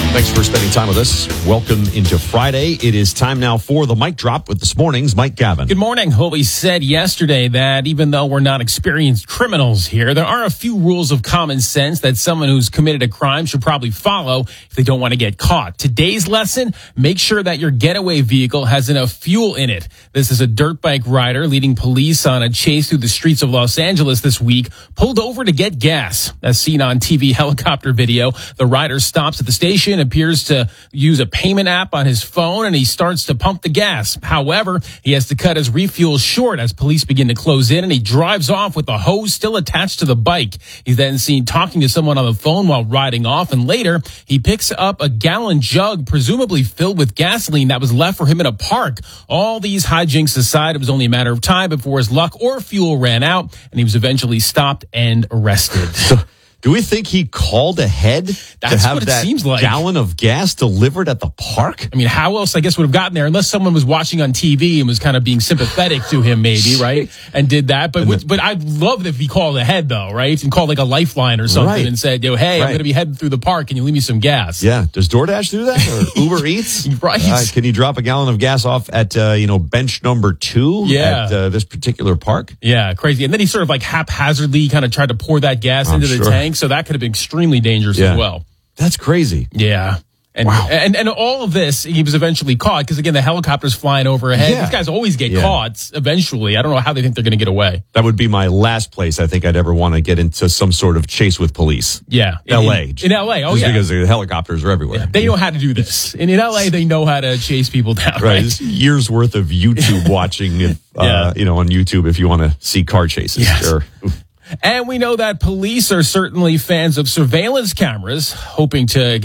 Thanks for spending time with us. Welcome into Friday. It is time now for the Mic Drop with this morning's Mike Gavin. Good morning. Well, we said yesterday that even though we're not experienced criminals here, there are a few rules of common sense that someone who's committed a crime should probably follow if they don't want to get caught. Today's lesson, make sure that your getaway vehicle has enough fuel in it. This is a dirt bike rider leading police on a chase through the streets of Los Angeles this week, pulled over to get gas. As seen on TV helicopter video, the rider stops at the station, appears to use a payment app on his phone, and he starts to pump the gas. However, he has to cut his refuel short as police begin to close in, and he drives off with the hose still attached to the bike. He's then seen talking to someone on the phone while riding off, and later he picks up a gallon jug, presumably filled with gasoline that was left for him in a park. All these hijinks aside, it was only a matter of time before his luck or fuel ran out, and he was eventually stopped and arrested. Do we think he called ahead to have what it that seems like. gallon of gas delivered at the park? I mean, how else, I guess, would have gotten there unless someone was watching on TV and was kind of being sympathetic to him, maybe, right? And did that. But I'd love it if he called ahead, though, right? And called like a lifeline or something and said, hey, I'm going to be heading through the park. Can you leave me some gas? Yeah. Does DoorDash do that? Or Uber Eats? Right. Can you drop a gallon of gas off at, bench number 2 at this particular park? Yeah, crazy. And then he sort of like haphazardly kind of tried to pour that gas into the tank. So that could have been extremely dangerous as well. That's crazy. Yeah. And, wow. and all of this, he was eventually caught because, again, the helicopter's flying overhead. These guys always get caught eventually. I don't know how they think they're going to get away. That would be my last place I think I'd ever want to get into some sort of chase with police. Yeah. L.A. In L.A., just because the helicopters are everywhere. Yeah, they know how to do this. And in L.A., they know how to chase people down. Right. It's years worth of YouTube watching, on YouTube if you want to see car chases. Yes. Sure. And we know that police are certainly fans of surveillance cameras, helping to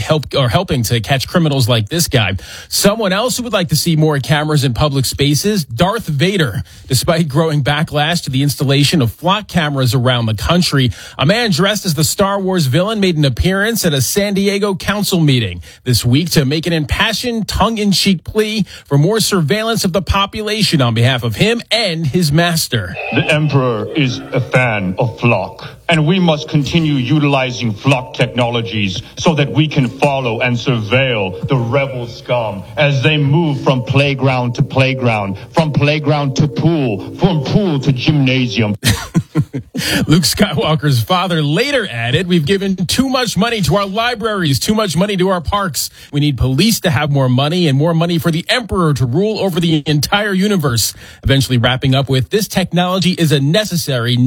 catch criminals like this guy. Someone else who would like to see more cameras in public spaces, Darth Vader. Despite growing backlash to the installation of flock cameras around the country, a man dressed as the Star Wars villain made an appearance at a San Diego council meeting this week to make an impassioned, tongue-in-cheek plea for more surveillance of the population on behalf of him and his master. The Emperor is a fan of flock, and we must continue utilizing flock technologies so that we can follow and surveil the rebel scum as they move from playground to playground, from playground to pool, from pool to gymnasium. Luke Skywalker's father later added, we've given too much money to our libraries, too much money to our parks. We need police to have more money and more money for the Emperor to rule over the entire universe. Eventually wrapping up with, this technology is a necessary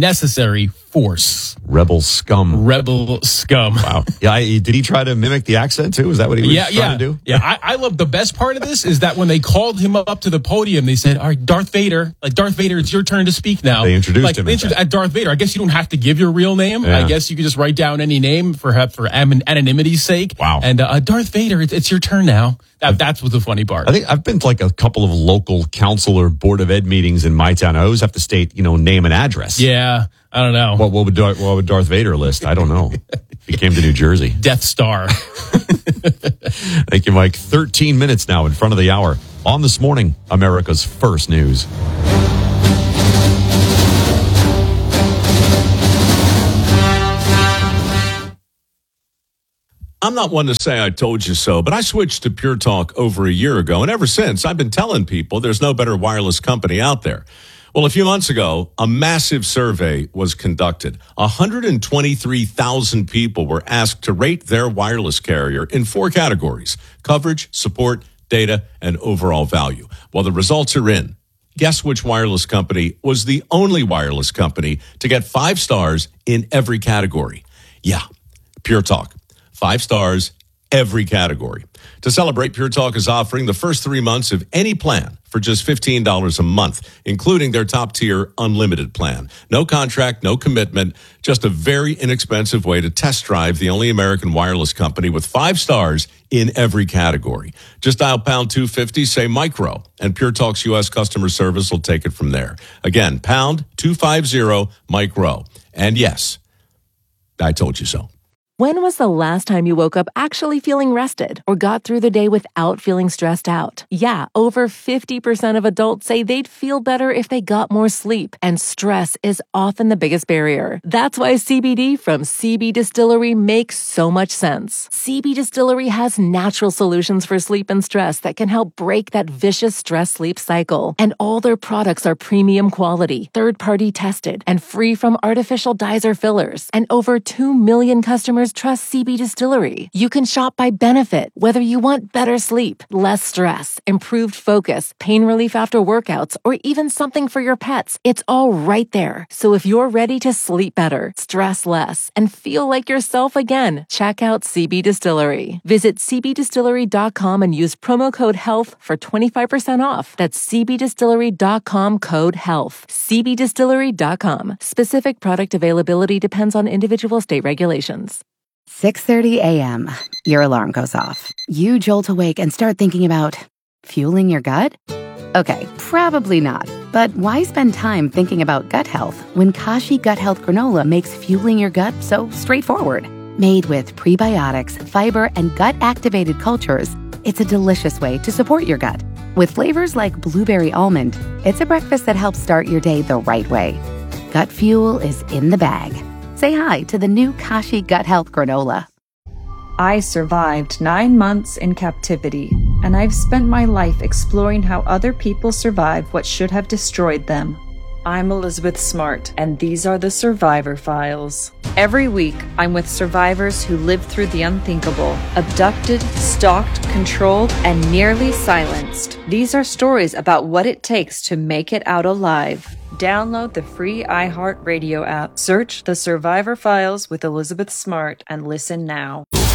force. Rebel scum. Rebel scum. Wow. Yeah. Did he try to mimic the accent too? Is that what he was trying to do? Yeah. I love the best part of this is that when they called him up to the podium, they said, all right, Darth Vader, it's your turn to speak now. They introduced him as Darth Vader. I guess you don't have to give your real name. Yeah. I guess you could just write down any name for anonymity's sake. Wow. And Darth Vader, it's your turn now. That's what's the funny part. I think I've been to like a couple of local council or board of ed meetings in my town. I always have to state, name and address. Yeah. I don't know. What would Darth Vader list? I don't know. He came to New Jersey. Death Star. Thank you, Mike. 13 minutes now in front of the hour. On This Morning, America's First News. I'm not one to say I told you so, but I switched to Pure Talk over a year ago, and ever since, I've been telling people there's no better wireless company out there. Well, a few months ago, a massive survey was conducted. 123,000 people were asked to rate their wireless carrier in 4 categories: coverage, support, data, and overall value. Well, the results are in. Guess which wireless company was the only wireless company to get 5 stars in every category? Yeah, Pure Talk. 5 stars, every category. To celebrate, Pure Talk is offering the first 3 months of any plan for just $15 a month, including their top-tier unlimited plan. No contract, no commitment, just a very inexpensive way to test drive the only American wireless company with 5 stars in every category. Just dial pound 250, say micro, and Pure Talk's U.S. customer service will take it from there. Again, pound 250 micro. And yes, I told you so. When was the last time you woke up actually feeling rested or got through the day without feeling stressed out? Yeah, over 50% of adults say they'd feel better if they got more sleep, and stress is often the biggest barrier. That's why CBD from CB Distillery makes so much sense. CB Distillery has natural solutions for sleep and stress that can help break that vicious stress-sleep cycle. And all their products are premium quality, third-party tested, and free from artificial dyes or fillers. And over 2 million customers trust CB Distillery. You can shop by benefit, whether you want better sleep, less stress, improved focus, pain relief after workouts, or even something for your pets. It's all right there. So if you're ready to sleep better, stress less, and feel like yourself again, check out CB Distillery. Visit cbdistillery.com and use promo code HEALTH for 25% off. That's cbdistillery.com, code HEALTH. cbdistillery.com. Specific product availability depends on individual state regulations. 6:30 a.m. Your alarm goes off. You jolt awake and start thinking about fueling your gut? Okay, probably not. But why spend time thinking about gut health when Kashi Gut Health Granola makes fueling your gut so straightforward? Made with prebiotics, fiber, and gut-activated cultures, it's a delicious way to support your gut. With flavors like blueberry almond, it's a breakfast that helps start your day the right way. Gut fuel is in the bag. Say hi to the new Kashi Gut Health Granola. I survived 9 months in captivity, and I've spent my life exploring how other people survive what should have destroyed them. I'm Elizabeth Smart, and these are the Survivor Files. Every week, I'm with survivors who lived through the unthinkable, abducted, stalked, controlled, and nearly silenced. These are stories about what it takes to make it out alive. Download the free iHeartRadio app, search The Survivor Files with Elizabeth Smart, and listen now.